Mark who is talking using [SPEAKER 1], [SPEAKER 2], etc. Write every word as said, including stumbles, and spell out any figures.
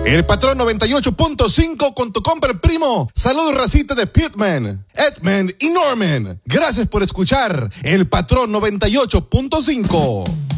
[SPEAKER 1] El Patrón noventa y ocho punto cinco con tu compa el primo. Saludos, racita de Pitman, Edmund y Norman. Gracias por escuchar El Patrón noventa y ocho punto cinco.